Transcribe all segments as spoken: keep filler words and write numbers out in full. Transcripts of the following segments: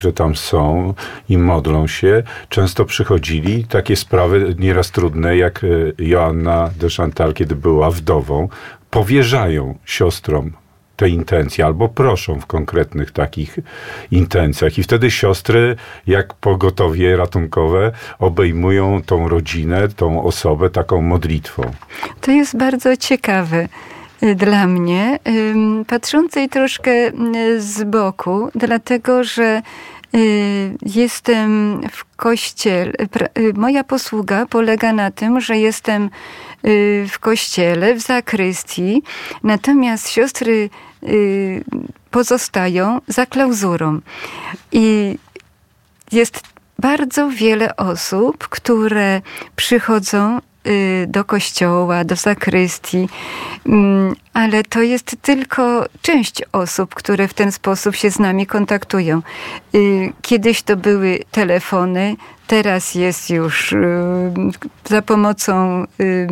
że tam są i modlą się, często przychodzili takie sprawy nieraz trudne, jak Joanna de Chantal, kiedy była wdową, powierzają siostrom te intencje, albo proszą w konkretnych takich intencjach. I wtedy siostry, jak pogotowie ratunkowe, obejmują tą rodzinę, tą osobę taką modlitwą. To jest bardzo ciekawe dla mnie, patrzącej troszkę z boku, dlatego że jestem w kościele. Moja posługa polega na tym, że jestem w kościele, w zakrystii, natomiast siostry pozostają za klauzurą. I jest bardzo wiele osób, które przychodzą do kościoła, do zakrystii, ale to jest tylko część osób, które w ten sposób się z nami kontaktują. Kiedyś to były telefony, teraz jest już za pomocą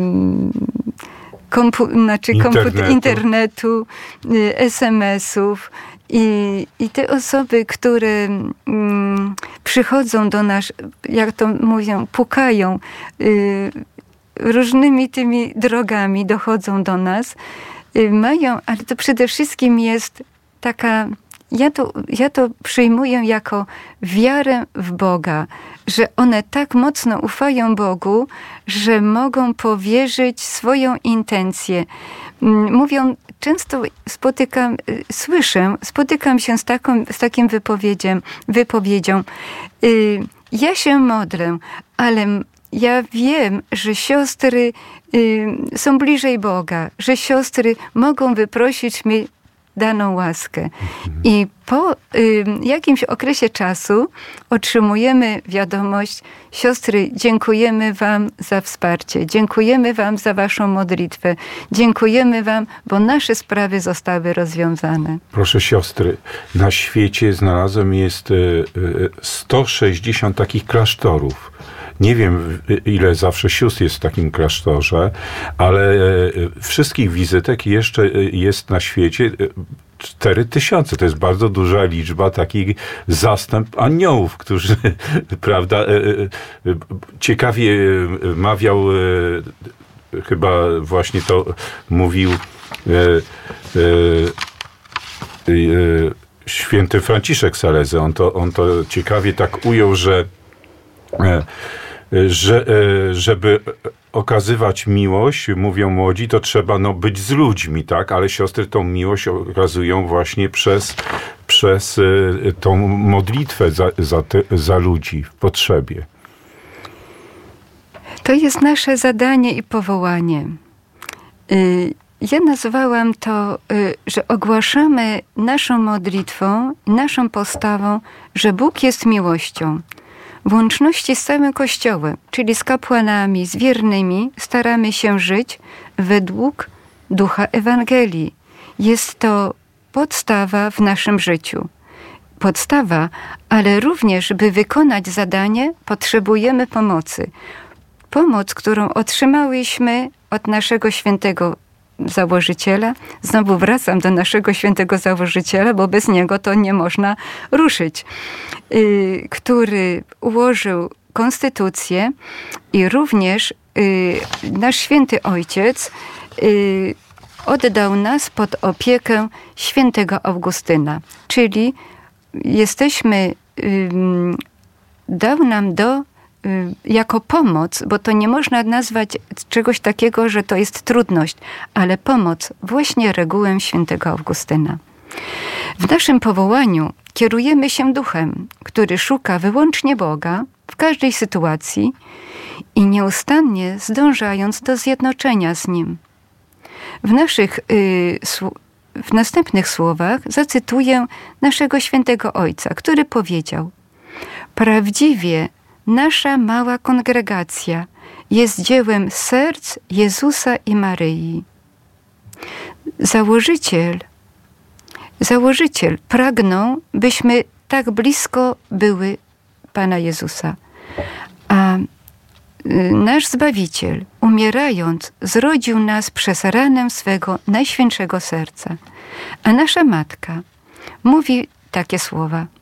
kompu- znaczy internetu, internetu es em esów. I, I te osoby, które mm, przychodzą do nas, jak to mówią, pukają, y, różnymi tymi drogami dochodzą do nas, y, mają, ale to przede wszystkim jest taka, ja to, ja to przyjmuję jako wiarę w Boga, że one tak mocno ufają Bogu, że mogą powierzyć swoją intencję. Mówią, często spotykam, słyszę, spotykam się z, taką, z takim wypowiedzią, wypowiedzią y, ja się modlę, ale ja wiem, że siostry y, są bliżej Boga, że siostry mogą wyprosić mi daną łaskę. I po y, jakimś okresie czasu otrzymujemy wiadomość: siostry, dziękujemy wam za wsparcie, dziękujemy wam za waszą modlitwę, dziękujemy wam, bo nasze sprawy zostały rozwiązane. Proszę siostry, na świecie znalazłem jest sto sześćdziesiąt takich klasztorów. Nie wiem, ile zawsze sióstr jest w takim klasztorze, ale wszystkich wizytek jeszcze jest na świecie cztery tysiące. To jest bardzo duża liczba, taki zastęp aniołów, którzy, prawda, ciekawie mawiał, chyba właśnie to mówił święty Franciszek Salezy. On to, on to ciekawie tak ujął, że że żeby okazywać miłość, mówią młodzi, to trzeba no, być z ludźmi, tak? Ale siostry tą miłość okazują właśnie przez, przez tą modlitwę za, za, te, za ludzi w potrzebie. To jest nasze zadanie i powołanie. Ja nazwałam to, że ogłaszamy naszą modlitwą, naszą postawą, że Bóg jest miłością. W łączności z całym Kościołem, czyli z kapłanami, z wiernymi, staramy się żyć według ducha Ewangelii. Jest to podstawa w naszym życiu. Podstawa, ale również, by wykonać zadanie, potrzebujemy pomocy. Pomoc, którą otrzymałyśmy od naszego świętego założyciela. Znowu wracam do naszego świętego założyciela, bo bez niego to nie można ruszyć. Yy, który ułożył konstytucję i również yy, nasz święty ojciec yy, oddał nas pod opiekę świętego Augustyna. Czyli jesteśmy, yy, dał nam do jako pomoc, bo to nie można nazwać czegoś takiego, że to jest trudność, ale pomoc właśnie regułę świętego Augustyna. W naszym powołaniu kierujemy się duchem, który szuka wyłącznie Boga w każdej sytuacji i nieustannie zdążając do zjednoczenia z Nim. W naszych, yy, w następnych słowach zacytuję naszego świętego Ojca, który powiedział: prawdziwie nasza mała kongregacja jest dziełem serc Jezusa i Maryi. Założyciel, założyciel pragnął, byśmy tak blisko były Pana Jezusa. A nasz Zbawiciel, umierając, zrodził nas przez ranę swego najświętszego serca. A nasza Matka mówi takie słowa: